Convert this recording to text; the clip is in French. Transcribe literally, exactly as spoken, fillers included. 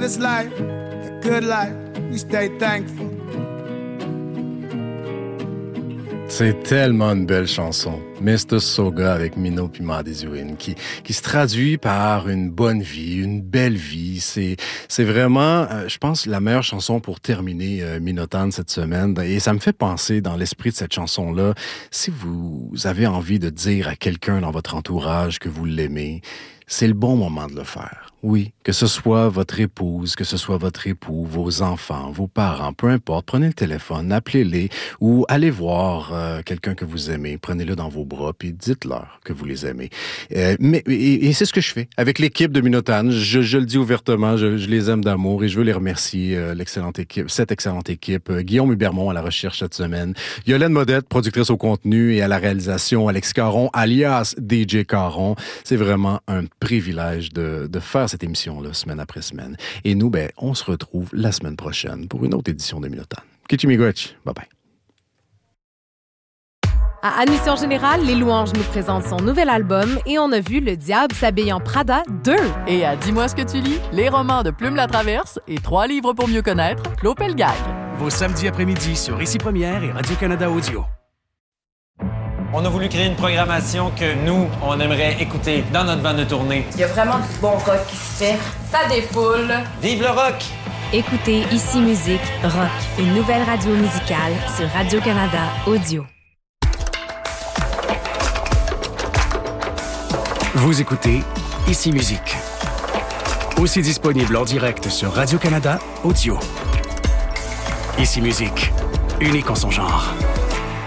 this life, a good life, we stay thankful. C'est tellement une belle chanson, mister Soga avec Mino puis Madizouine, qui qui se traduit par une bonne vie, une belle vie. C'est c'est vraiment, euh, je pense, la meilleure chanson pour terminer euh, Minotan cette semaine. Et ça me fait penser, dans l'esprit de cette chanson-là, si vous avez envie de dire à quelqu'un dans votre entourage que vous l'aimez, c'est le bon moment de le faire. Oui, que ce soit votre épouse, que ce soit votre époux, vos enfants, vos parents, peu importe, prenez le téléphone, appelez-les ou allez voir euh, quelqu'un que vous aimez, prenez-le dans vos bras puis dites-leur que vous les aimez. Euh, mais et, et c'est ce que je fais avec l'équipe de Minotan. Je, je le dis ouvertement, je, je les aime d'amour et je veux les remercier, euh, l'excellente équipe, cette excellente équipe. Euh, Guillaume Hubermont à la recherche cette semaine, Yolène Modette, productrice au contenu et à la réalisation, Alex Caron, alias D J Caron. C'est vraiment un privilège de, de faire cette émission-là, semaine après semaine. Et nous, ben, on se retrouve la semaine prochaine pour une autre édition de Minotan. Kichimigwech, bye-bye. À Admission Générale, Les Louanges nous présentent son nouvel album et on a vu Le Diable s'habille en Prada deux. Et à Dis-moi ce que tu lis, les romans de Plume la Traverse et trois livres pour mieux connaître, Claude Pelgag. Vos samedis après-midi sur Ici Première et Radio-Canada Audio. On a voulu créer une programmation que nous, on aimerait écouter dans notre bande de tournée. Il y a vraiment du bon rock qui se fait. Ça défoule. Vive le rock! Écoutez Ici Musique Rock, une nouvelle radio musicale sur Radio-Canada Audio. Vous écoutez Ici Musique. Aussi disponible en direct sur Radio-Canada Audio. Ici Musique, unique en son genre.